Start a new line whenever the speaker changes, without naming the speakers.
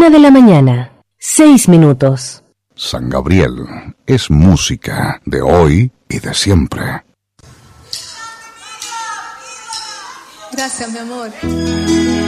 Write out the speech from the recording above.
1:00 6 minutos.
San Gabriel es música de hoy y de siempre.
Gracias, mi amor.